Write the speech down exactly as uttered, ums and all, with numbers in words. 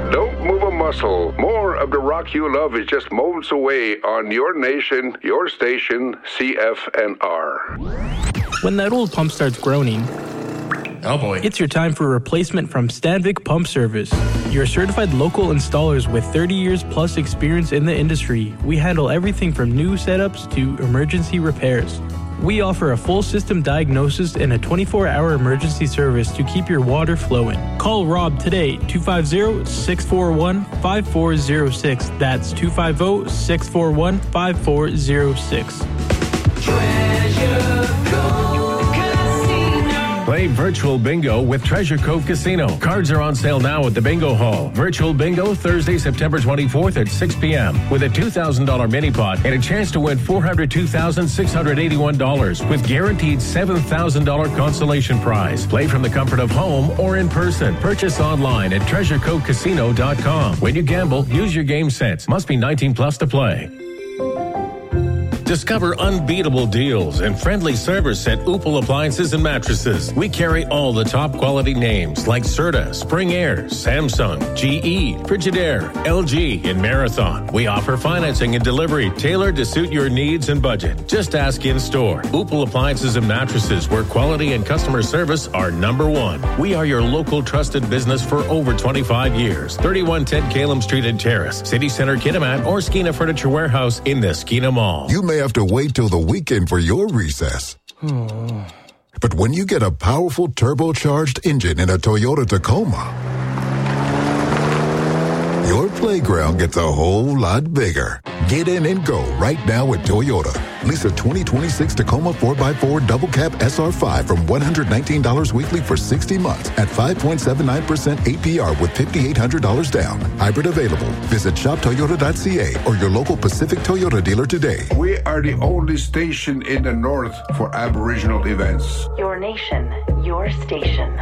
Don't move a muscle. More of the rock you love is just moments away on your nation, your station, C F N R. When that old pump starts groaning, oh boy, it's your time for a replacement from Stanvik Pump Service. Your certified local installers with thirty years plus experience in the industry. We handle everything from new setups to emergency repairs. We offer a full system diagnosis and a twenty-four hour emergency service to keep your water flowing. Call Rob today, two five zero, six four one, five four zero six. That's two five zero, six four one, five four zero six. Treasure Cove Casino. Play Virtual Bingo with Treasure Cove Casino. Cards are on sale now at the Bingo Hall. Virtual Bingo Thursday, September twenty-fourth at six p.m. with a two thousand dollars mini pot and a chance to win four hundred two thousand six hundred eighty-one dollars with guaranteed seven thousand dollars consolation prize. Play from the comfort of home or in person. Purchase online at treasure cove casino dot com. When you gamble, use your game sense. Must be nineteen plus to play. Discover unbeatable deals and friendly service at Upal Appliances and Mattresses. We carry all the top quality names like Serta, Spring Air, Samsung, G E, Frigidaire, L G, and Marathon. We offer financing and delivery tailored to suit your needs and budget. Just ask in store. Upal Appliances and Mattresses, where quality and customer service are number one. We are your local trusted business for over twenty-five years. thirty-one ten Calum Street and Terrace, City Center, Kitimat, or Skeena Furniture Warehouse in the Skeena Mall. You may have to wait till the weekend for your recess. But when you get a powerful turbocharged engine in a Toyota Tacoma, your playground gets a whole lot bigger. Get in and go right now at Toyota. Lease a twenty twenty-six Tacoma four by four Double Cab S R five from one hundred nineteen dollars weekly for sixty months at five point seven nine percent A P R with five thousand eight hundred dollars down. Hybrid available. Visit shop toyota dot c a or your local Pacific Toyota dealer today. We are the only station in the north for Aboriginal events. Your nation, your station.